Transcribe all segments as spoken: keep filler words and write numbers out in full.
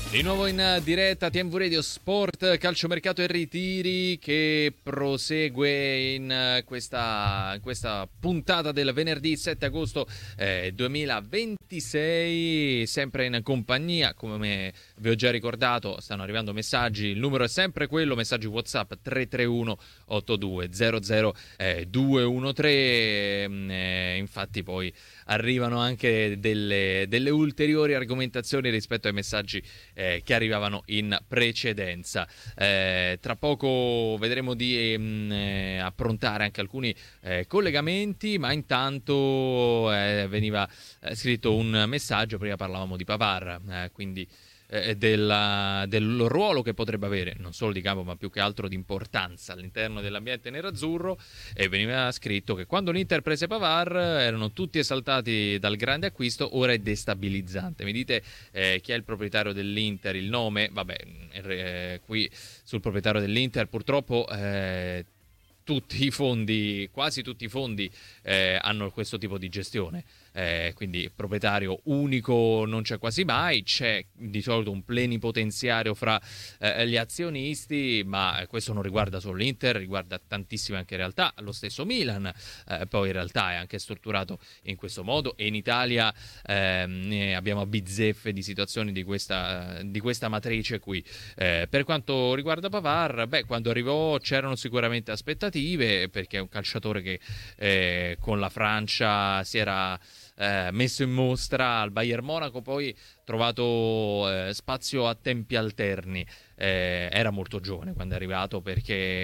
Di nuovo in diretta T M V Radio Sport, calciomercato e ritiri che prosegue in questa, in questa puntata del venerdì sette agosto eh, duemilaventisei, sempre in compagnia, come vi ho già ricordato, stanno arrivando messaggi, il numero è sempre quello, messaggi WhatsApp tre tre uno otto due zero zero due uno tre, eh, infatti poi arrivano anche delle, delle ulteriori argomentazioni rispetto ai messaggi eh, che arrivavano in precedenza. Eh, tra poco vedremo di eh, approntare anche alcuni eh, collegamenti, ma intanto eh, veniva eh, scritto un messaggio, prima parlavamo di Pavard, eh, quindi eh, della, del ruolo che potrebbe avere, non solo di campo ma più che altro di importanza all'interno dell'ambiente nerazzurro, e veniva scritto che quando l'Inter prese Pavard erano tutti esaltati dal grande acquisto, ora è destabilizzante. Mi dite eh, chi è il proprietario dell'Inter, il nome? Vabbè, eh, qui sul proprietario dell'Inter purtroppo eh, tutti i fondi, quasi tutti i fondi eh, hanno questo tipo di gestione, eh, quindi proprietario unico non c'è quasi mai, c'è di solito un plenipotenziario fra eh, gli azionisti, ma questo non riguarda solo l'Inter, riguarda tantissime anche realtà, lo stesso Milan, eh, poi in realtà è anche strutturato in questo modo, e in Italia eh, ne abbiamo bizzeffe di situazioni di questa, di questa matrice qui. Eh, per quanto riguarda Pavard, beh, quando arrivò c'erano sicuramente aspettative, perché è un calciatore che eh, con la Francia si era eh, messo in mostra al Bayern Monaco, poi trovato eh, spazio a tempi alterni, eh, era molto giovane quando è arrivato, perché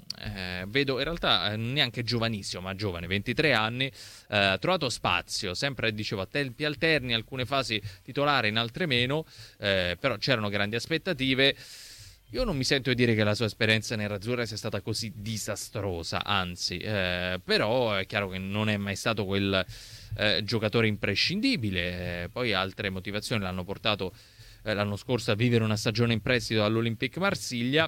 eh, vedo in realtà neanche giovanissimo ma giovane, ventitré anni, eh, ha trovato spazio, sempre dicevo a tempi alterni, alcune fasi titolare, in altre meno, eh, però c'erano grandi aspettative. Io non mi sento di dire che la sua esperienza nerazzurra sia stata così disastrosa, anzi, eh, però è chiaro che non è mai stato quel eh, giocatore imprescindibile. Eh, poi altre motivazioni l'hanno portato eh, l'anno scorso a vivere una stagione in prestito all'Olympique Marsiglia.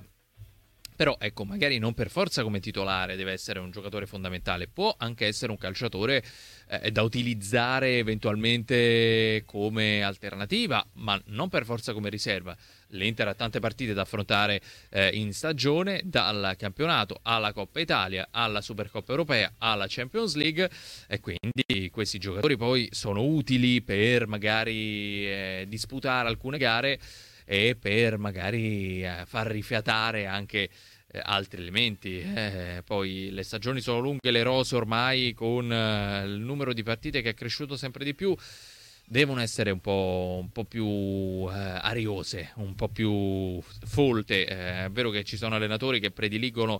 Però ecco, magari non per forza come titolare deve essere un giocatore fondamentale, può anche essere un calciatore eh, da utilizzare eventualmente come alternativa, ma non per forza come riserva. L'Inter ha tante partite da affrontare eh, in stagione, dal campionato alla Coppa Italia, alla Supercoppa Europea, alla Champions League, e quindi questi giocatori poi sono utili per magari eh, disputare alcune gare e per magari eh, far rifiatare anche eh, altri elementi. Eh, poi le stagioni sono lunghe, le rose ormai, con eh, il numero di partite che è cresciuto sempre di più, devono essere un po', un po' più eh, ariose, un po' più folte. Eh, è vero che ci sono allenatori che prediligono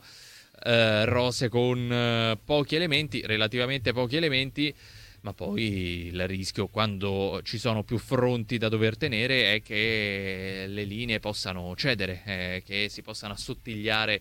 eh, rose con eh, pochi elementi, relativamente pochi elementi, ma poi il rischio, quando ci sono più fronti da dover tenere, è che le linee possano cedere, eh, che si possano assottigliare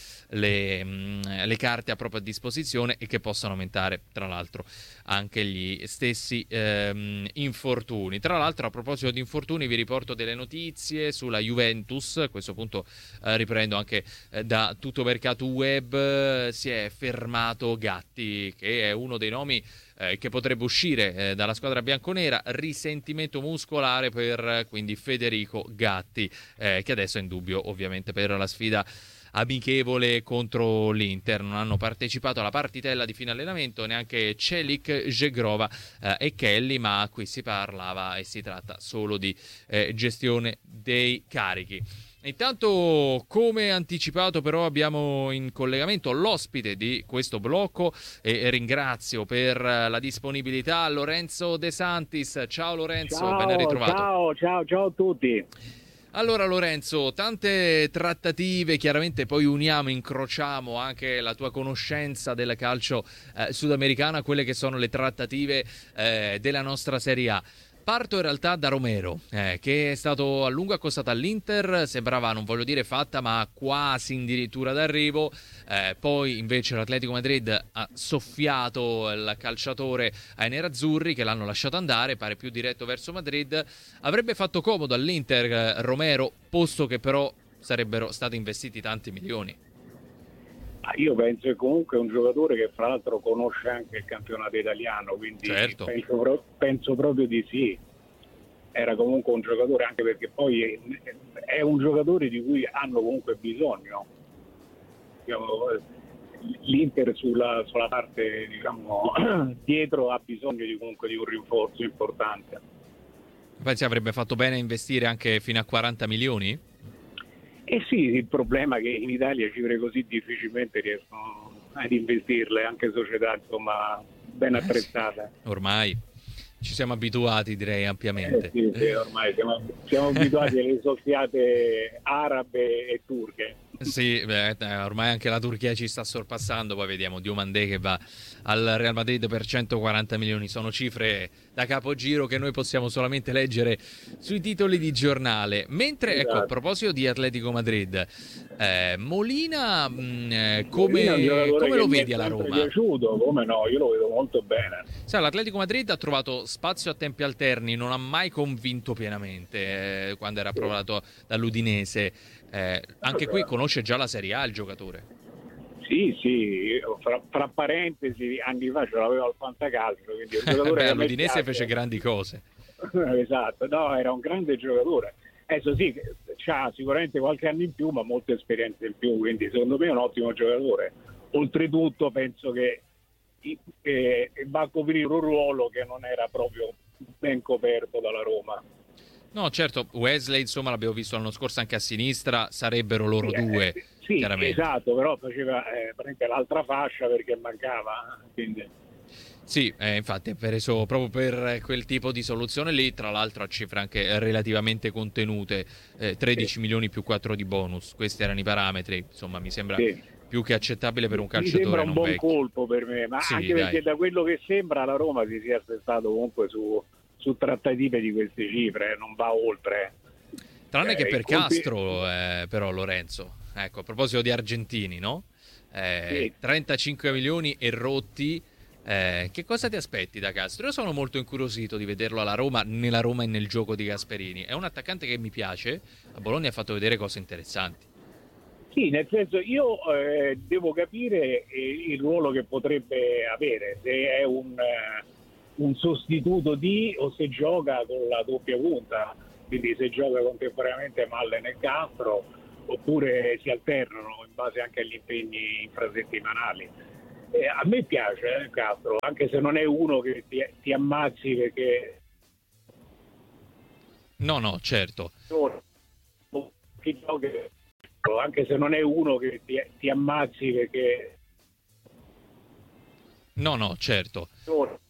le, mh, le carte a propria disposizione, e che possano aumentare tra l'altro anche gli stessi ehm, infortuni. Tra l'altro, a proposito di infortuni, vi riporto delle notizie sulla Juventus. A questo punto eh, riprendo anche eh, da tutto mercato web. Si è fermato Gatti, che è uno dei nomi eh, che potrebbe uscire eh, dalla squadra bianconera. Risentimento muscolare per eh, quindi Federico Gatti, eh, che adesso è in dubbio ovviamente per la sfida amichevole contro l'Inter. Non hanno partecipato alla partitella di fine allenamento neanche Celik, Jegrova eh, e Kelly, ma qui si parlava e si tratta solo di eh, gestione dei carichi. Intanto, come anticipato, però, abbiamo in collegamento l'ospite di questo blocco, e ringrazio per la disponibilità Lorenzo De Santis. Ciao Lorenzo, ciao, ben ritrovato. Ciao, ciao, ciao a tutti. Allora Lorenzo, tante trattative, chiaramente poi uniamo, incrociamo anche la tua conoscenza del calcio eh, sudamericano a quelle che sono le trattative eh, della nostra Serie A. Parto in realtà da Romero, eh, che è stato a lungo accostato all'Inter, sembrava, non voglio dire fatta, ma quasi addirittura d'arrivo. Eh, poi invece l'Atletico Madrid ha soffiato il calciatore ai nerazzurri, che l'hanno lasciato andare, pare più diretto verso Madrid. Avrebbe fatto comodo all'Inter eh, Romero, posto che però sarebbero stati investiti tanti milioni. Io penso che comunque è un giocatore che fra l'altro conosce anche il campionato italiano, quindi certo. penso, pro- penso proprio di sì. era comunque un giocatore, anche perché poi è un giocatore di cui hanno comunque bisogno. Diciamo, l'Inter sulla, sulla parte, diciamo, dietro ha bisogno di, comunque di un rinforzo importante. Pensi avrebbe fatto bene a investire anche fino a quaranta milioni? Eh sì, il problema è che in Italia cifre così difficilmente riescono ad investirle, anche società insomma ben attrezzate. Ormai ci siamo abituati, direi, ampiamente. Eh sì, sì, ormai siamo, siamo abituati alle soffiate arabe e turche. Sì, beh, ormai anche la Turchia ci sta sorpassando, poi vediamo Diomandé che va al Real Madrid per centoquaranta milioni, sono cifre da capogiro che noi possiamo solamente leggere sui titoli di giornale. Mentre, Esatto. ecco, a proposito di Atletico Madrid, eh, Molina, mh, Molina è un come, giocatore come lo che mi vedi è alla sempre Roma? piaciuto, come no, io lo vedo molto bene. Sai, l'Atletico Madrid ha trovato spazio a tempi alterni, non ha mai convinto pienamente eh, quando era approvato dall'Udinese. Eh, anche qui conosce già la Serie A il giocatore. Sì, sì, fra, fra parentesi, anni fa ce l'avevo al Fantacalcio, quindi è un giocatore Beh, che a me all'Udinese piace. fece grandi cose. Esatto, no, era un grande giocatore. Adesso sì, ha sicuramente qualche anno in più, ma molte esperienze in più, quindi secondo me è un ottimo giocatore. Oltretutto penso che eh, va a coprire un ruolo che non era proprio ben coperto dalla Roma. No, certo, Wesley, insomma, l'abbiamo visto l'anno scorso anche a sinistra, sarebbero loro Sì, due, eh, sì, chiaramente. esatto, però faceva eh, l'altra fascia perché mancava, quindi... Sì, eh, infatti è preso proprio per quel tipo di soluzione lì, tra l'altro a cifre anche relativamente contenute, eh, tredici sì. milioni più quattro di bonus, questi erano i parametri, insomma mi sembra Sì. più che accettabile per un Mi calciatore sembra un non buon vecchio. colpo per me, ma Sì, anche dai. perché da quello che sembra la Roma si sia aspettato comunque su, su trattative di queste cifre, non va oltre. Tranne Eh, che per colpi... Castro, eh, però, Lorenzo. Ecco, a proposito di argentini, no? Eh, Sì. trentacinque milioni e rotti. Eh, che cosa ti aspetti da Castro? Io sono molto incuriosito di vederlo alla Roma, nella Roma e nel gioco di Gasperini. È un attaccante che mi piace. A Bologna ha fatto vedere cose interessanti. Sì, nel senso io eh, devo capire eh, il ruolo che potrebbe avere, se è un, eh, un sostituto di o se gioca con la doppia punta, quindi se gioca contemporaneamente Mallen e Castro oppure si alternano in base anche agli impegni infrasettimanali. Eh, a me piace eh, Castro, anche se non è uno che ti, ti ammazzi perché... No, no, certo. Chi gioca, anche se non è uno che ti, ti ammazzi perché... No, no, certo.